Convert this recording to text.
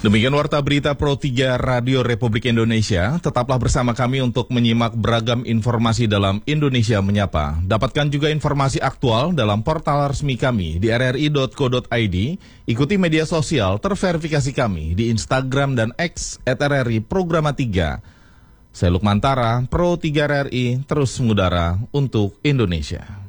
Demikian Warta Berita Pro 3 Radio Republik Indonesia. Tetaplah bersama kami untuk menyimak beragam informasi dalam Indonesia Menyapa. Dapatkan juga informasi aktual dalam portal resmi kami di rri.co.id. Ikuti media sosial terverifikasi kami di Instagram dan X @RRI Programa 3. Saya Lukman Tara, Pro 3 RRI, terus mengudara untuk Indonesia.